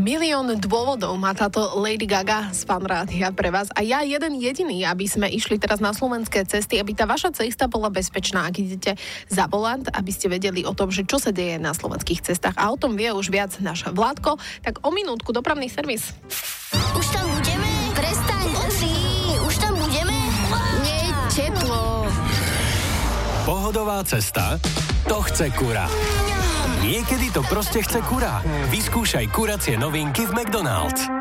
Milión dôvodov má táto Lady Gaga z Fan Rádia pre vás. A ja jeden jediný, aby sme išli teraz na slovenské cesty, aby tá vaša cesta bola bezpečná. Ak idete za volant, aby ste vedeli o tom, že čo sa deje na slovenských cestách. A o tom vie už viac náš Vládko. Tak o minútku dopravný servis. Už tam budeme? Prestaň, Oci, už tam budeme? Nie, teplo. Pohodová cesta? To chce kura. Niekedy to proste chce kura. Vyskúšaj kuracie novinky v McDonald's.